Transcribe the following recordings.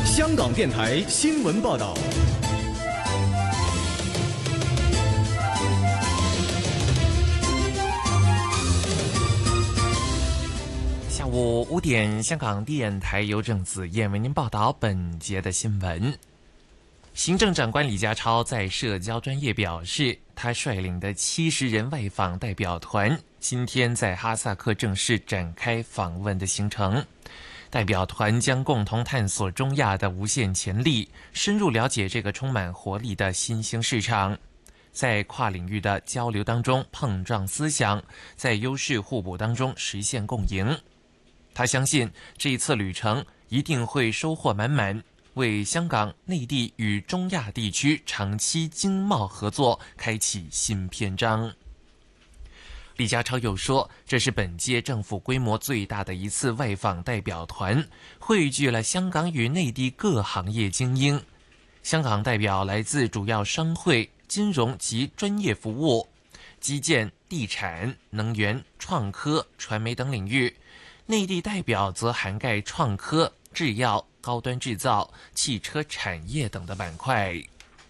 香港电台新闻报道。 下午5点，香港电台由郑子燕为您报道本节的新闻。行政长官李家超在社交专页表示，他率领的70人外访代表团今天在哈萨克正式展开访问的行程。代表团将共同探索中亚的无限潜力，深入了解这个充满活力的新兴市场，在跨领域的交流当中碰撞思想，在优势互补当中实现共赢。他相信这一次旅程一定会收获满满，为香港、内地与中亚地区长期经贸合作开启新篇章。李家超又说，这是本届政府规模最大的一次外访代表团，汇聚了香港与内地各行业精英。香港代表来自主要商会、金融及专业服务、基建、地产、能源、创科、传媒等领域，内地代表则涵盖创科、制药、高端制造、汽车产业等的板块。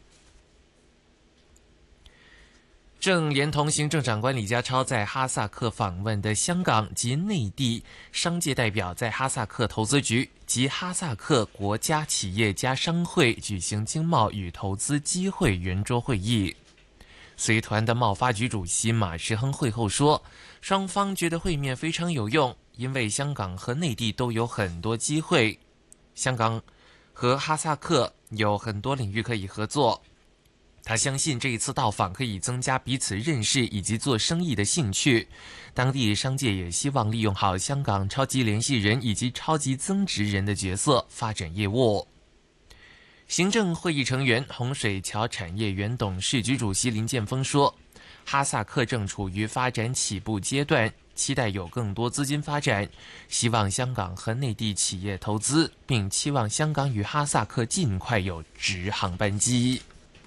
正连同行政长官李家超在哈萨克访问的香港及内地商界代表，在哈萨克投资局及哈萨克国家企业家商会举行经贸与投资机会圆桌会议。随团的贸发局主席马时亨会后说，双方觉得会面非常有用，因为香港和内地都有很多机会，香港和哈萨克有很多领域可以合作。他相信这一次到访可以增加彼此认识以及做生意的兴趣。当地商界也希望利用好香港超级联系人以及超级增值人的角色发展业务。行政会议成员、洪水桥产业园董事局主席林建峰说，哈萨克正处于发展起步阶段，期待有更多资金发展，希望香港和内地企业投资，并期望香港与哈萨克尽快有直航班机。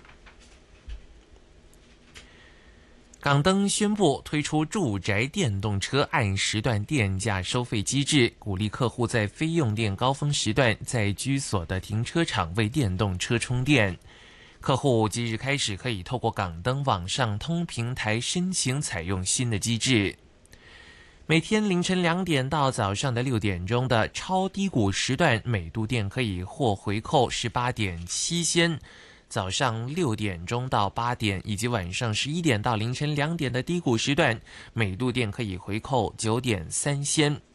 港灯宣布推出住宅电动车按时段电价收费机制，鼓励客户在非用电高峰时段在居所的停车场为电动车充电。客户即日开始可以透过港灯网上通平台申请采用新的机制。每天凌晨2点到早上的6点钟的超低谷时段，每度电可以获回扣18.7仙。早上6点钟到8点以及晚上11点到凌晨2点的低谷时段，每度电可以回扣9.3仙。